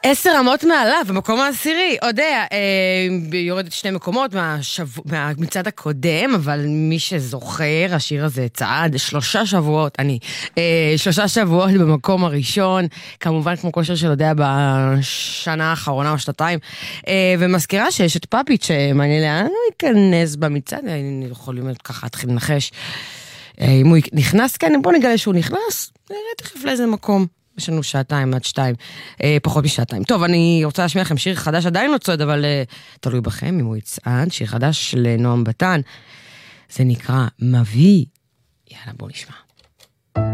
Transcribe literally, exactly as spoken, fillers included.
עשר רמות מעלה, במקום העשירי, יודע, אה, יורדת שני מקומות מהשבוע, מהמצעד הקודם, אבל מי שזוכר, השיר הזה צעד שלושה שבועות, אני, אה, שלושה שבועות במקום הראשון, כמובן כמו כושר של יודע בשנה האחרונה או שנתיים, אה, ומזכירה שיש את פאפיט שמעניין לאן הוא ייכנס במצעד, אני יכולים ככה להתחיל לנחש, אה, אם הוא נכנס, כן, בוא נגלה שהוא נכנס, נראה תכף לאיזה מקום. יש לנו שעתיים עד שתיים, אה, פחות משעתיים. טוב, אני רוצה להשמיע לכם שיר חדש, עדיין לא צועד, אבל אה, תלוי בכם, אם הוא יצעד, שיר חדש של נועם בטן, זה נקרא מביא. יאללה, בוא נשמע.